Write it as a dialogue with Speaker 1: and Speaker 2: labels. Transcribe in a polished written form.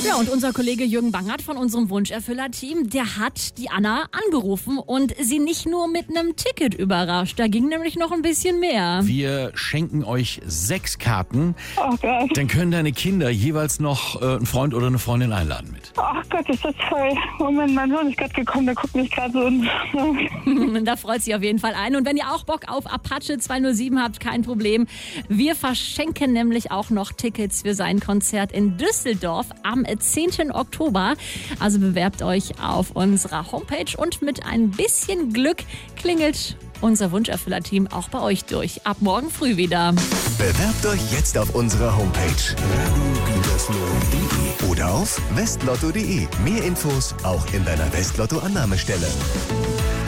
Speaker 1: Ja, und unser Kollege Jürgen Bangert von unserem Wunscherfüller-Team, der hat die Anna angerufen und sie nicht nur mit einem Ticket überrascht. Da ging nämlich noch ein bisschen mehr.
Speaker 2: Wir schenken euch 6 Karten.
Speaker 3: Oh Gott.
Speaker 2: Dann können deine Kinder jeweils noch einen Freund oder eine Freundin einladen mit.
Speaker 3: Ach Gott, ist das toll. Moment, mein Sohn ist gerade gekommen, der guckt mich gerade so und...
Speaker 1: Da freut sich auf jeden Fall ein. Und wenn ihr auch Bock auf Apache 207 habt, kein Problem. Wir verschenken nämlich auch noch Tickets für sein Konzert in Düsseldorf am 10. Oktober. Also bewerbt euch auf unserer Homepage und mit ein bisschen Glück klingelt unser Wunscherfüller-Team auch bei euch durch. Ab morgen früh wieder.
Speaker 4: Bewerbt euch jetzt auf unserer Homepage oder auf westlotto.de. Mehr Infos auch in deiner Westlotto-Annahmestelle.